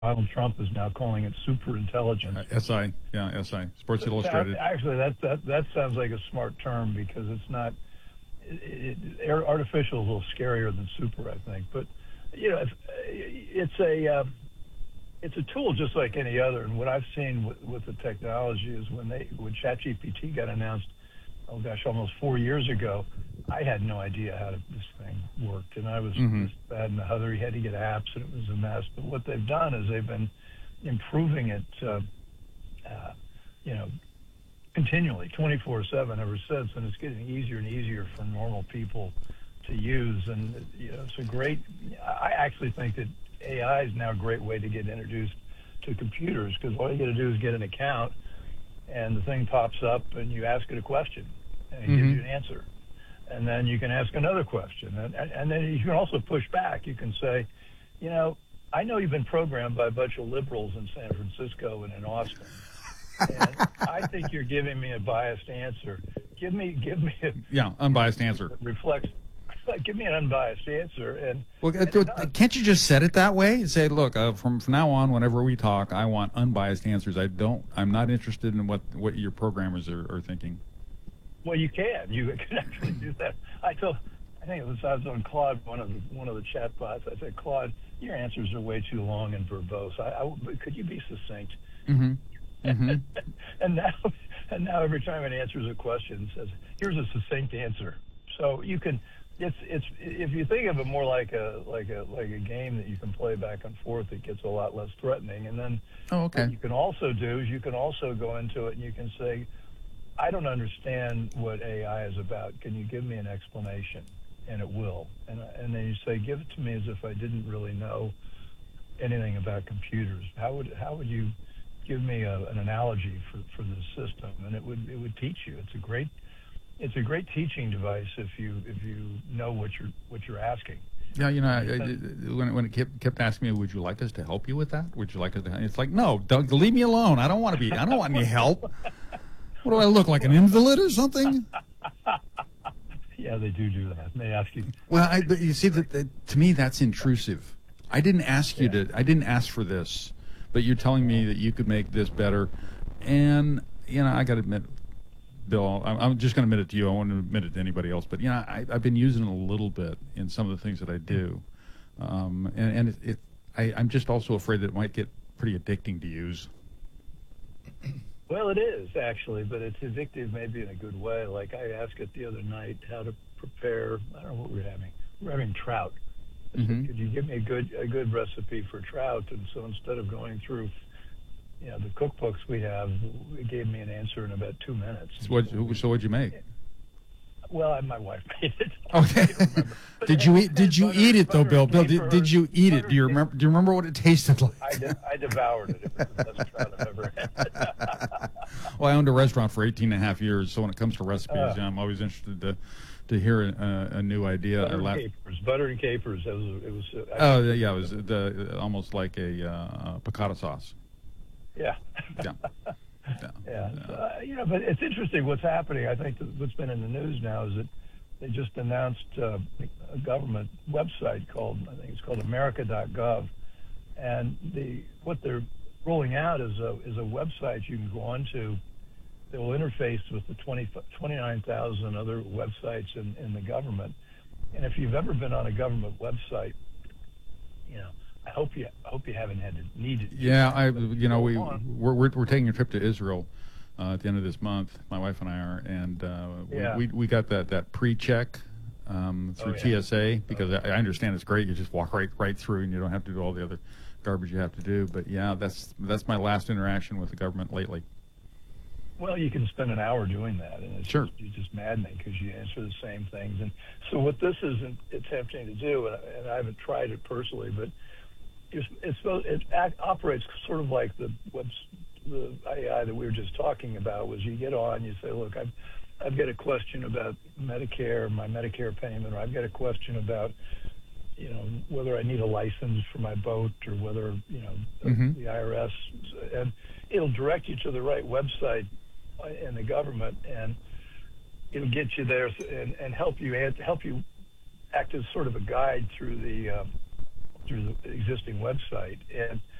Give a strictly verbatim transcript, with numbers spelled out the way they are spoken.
Donald Trump is now calling it super intelligence. Uh, S I, yeah, S I, Sports Illustrated. Actually, that that that sounds like a smart term because it's not. It, it, artificial is a little scarier than super, I think. But you know, it's, it's a uh, it's a tool just like any other. And what I've seen with, with the technology is when they when ChatGPT got announced, oh gosh, almost four years ago, I had no idea how to, this thing worked, and I was Mm-hmm. just bad in the other. You had to get apps, and it was a mess. But what they've done is they've been improving it, uh, uh, you know, continually, twenty-four seven ever since, and it's getting easier and easier for normal people to use. And you know, it's a great. I actually think that A I is now a great way to get introduced to computers because all you got to do is get an account, and the thing pops up, and you ask it a question, and it Mm-hmm. gives you an answer. And then you can ask another question. And, and then you can also push back. You can say, you know, I know you've been programmed by a bunch of liberals in San Francisco and in Austin. And I think you're giving me a biased answer. Give me, give me a Yeah, unbiased answer. reflects. Give me an unbiased answer. And Well, uh, can't you just set it that way? Say, look, uh, from, from now on, whenever we talk, I want unbiased answers. I don't. I'm not interested in what, what your programmers are, are thinking. Well, you can. You can actually do that. I told, I think it was I was on Claude, one of the one of the chat bots. I said, Claude, your answers are way too long and verbose. I, I could you be succinct? Mm-hmm. Mm-hmm. and now, and now every time it answers a question, it says, here's a succinct answer. So you can. It's it's if you think of it more like a like a like a game that you can play back and forth, it gets a lot less threatening. And then Oh, okay. what you can also do is you can also go into it and you can say, I don't understand what A I is about. Can you give me an explanation? And it will. And and then you say, give it to me as if I didn't really know anything about computers. How would how would you give me a, an analogy for, for this system? And it would it would teach you. It's a great it's a great teaching device if you if you know what you're what you're asking. Yeah, you know, I, I, when, when it kept, kept asking me, would you like us to help you with that? Would you like us to? It's like, no, Doug, leave me alone. I don't want to be. I don't want any help. What do I look like, an invalid or something? Yeah, they do do that. They ask you. Well, I, but you see, that, that to me, that's intrusive. I didn't ask you Yeah. to. I didn't ask for this, but you're telling me that you could make this better, and you know, I got to admit, Bill, I'm, I'm just going to admit it to you. I won't admit it to anybody else. But you know, I, I've been using it a little bit in some of the things that I do, um, and, and it, it I, I'm just also afraid that it might get pretty addicting to use. Well, it is actually, but it's addictive maybe in a good way. Like I asked it the other night how to prepare. I don't know what we're having. We're having trout. I said, Mm-hmm. could you give me a good a good recipe for trout? And so instead of going through, you know, the cookbooks we have, it gave me an answer in about two minutes. So what? So what'd you make? Well, I, my wife made it. Okay. Did you eat? Did you Butter- eat it though, butter Bill? and Bill, caper- did, did you eat it? butter Do you and remember? Do you remember what it tasted like? I, de- I devoured it. It was the best trout I've ever had. Well, I owned a restaurant for eighteen and a half years, so when it comes to recipes, Uh. I'm always interested to to hear a, a new idea. Butter I and laugh- capers. Butter and capers. It was. It was uh, Oh yeah, it was the almost like a uh, piccata sauce. yeah. Yeah. Yeah. Yeah, so, uh, you know, but it's interesting what's happening. I think that what's been in the news now is that they just announced uh, a government website called, I think it's called America dot gov, and the what they're rolling out is a is a website you can go onto that will interface with the twenty, twenty-nine thousand other websites in, in the government. And if you've ever been on a government website, you know, I hope you I hope you haven't had to need it. Yeah, I you know we Go on. we're we're, we're taking a trip to Israel uh, at the end of this month. My wife and I are, and uh, Yeah. we, we we got that that pre-check um, through Oh, yeah. T S A because I, I understand it's great. You just walk right right through, and you don't have to do all the other garbage you have to do. But yeah, that's that's my last interaction with the government lately. Well, you can spend an hour doing that, and it's Sure. just, it's just maddening because you answer the same things. And so what this is attempting to do, and, and I haven't tried it personally, but it's, it's supposed- it act, operates sort of like the what's the A I that we were just talking about. Was you get on, you say, look, I've I've got a question about Medicare, my Medicare payment, or I've got a question about, you know, whether I need a license for my boat or whether, you know, Mhm. the I R S, and it'll direct you to the right website in the government, and it'll get you there and, and help you and help you act as sort of a guide through the um, through the existing website. And